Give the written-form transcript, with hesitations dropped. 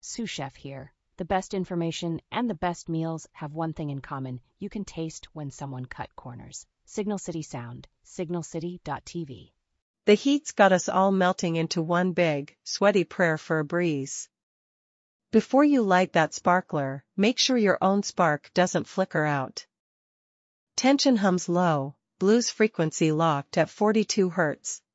Sous Chef here. The best information and the best meals have one thing in common. You can taste when someone cut corners. Signal City Sound, signalcity.tv. The heat's got us all melting into one big, sweaty prayer for a breeze. Before you light that sparkler, make sure your own spark doesn't flicker out. Tension hums low, blues frequency locked at 42 Hz.